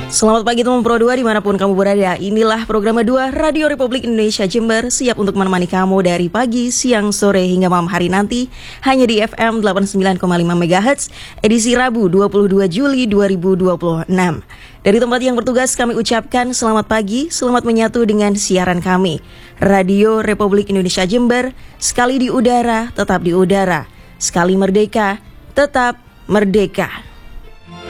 Selamat pagi teman Pro 2 dimanapun kamu berada. Inilah program 2 Radio Republik Indonesia Jember, siap untuk menemani kamu dari pagi, siang, sore hingga malam hari nanti hanya di FM 89,5 MHz edisi Rabu 22 Juli 2026. Dari tempat yang bertugas kami ucapkan selamat pagi, selamat menyatu dengan siaran kami. Radio Republik Indonesia Jember, sekali di udara, tetap di udara. Sekali merdeka, tetap merdeka.